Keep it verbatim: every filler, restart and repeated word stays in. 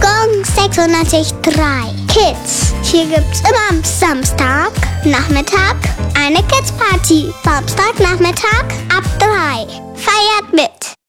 Gong sechsundneunzig Komma drei Kids. Hier gibt's immer am Samstag Nachmittag eine Kids Party. Samstag Nachmittag ab drei. Feiert mit!